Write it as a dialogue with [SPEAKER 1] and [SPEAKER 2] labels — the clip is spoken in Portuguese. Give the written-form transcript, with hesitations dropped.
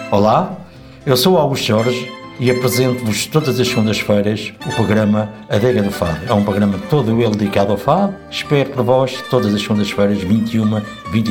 [SPEAKER 1] Olá, eu sou Augusto Jorge e apresento-vos todas as segundas-feiras o programa Adega do Fado. É um programa todo ele dedicado ao fado. Espero por vós todas as segundas-feiras, 21, 20